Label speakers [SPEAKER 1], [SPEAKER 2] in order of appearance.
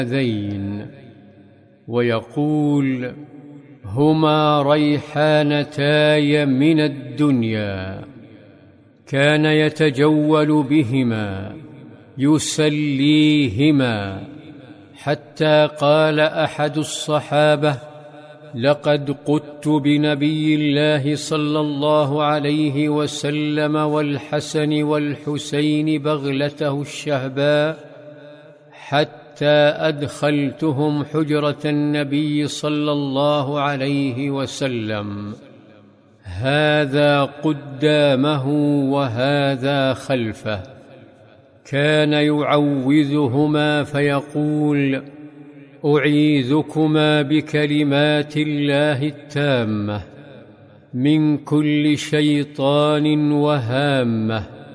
[SPEAKER 1] هذين ويقول: هما ريحانتاي من الدنيا، كان يتجول بهما يسليهما، حتى قال أحد الصحابة: لقد قدت بنبي الله صلى الله عليه وسلم والحسن والحسين بغلته الشهباء حتى أدخلتهم حجرة النبي صلى الله عليه وسلم، هذا قدامه وهذا خلفه. كان يعوذهما فيقول: أعيذكما بكلمات الله التامة من كل شيطان وهامة.